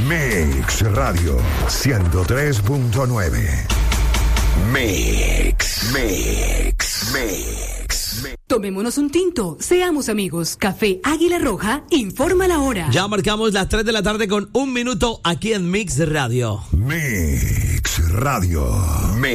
Mix Radio 103.9. Mix. Tomémonos un tinto, seamos amigos. Café Águila Roja informa la hora. Ya marcamos las 3 de la tarde con 1 minuto aquí en Mix Radio. Mix Radio.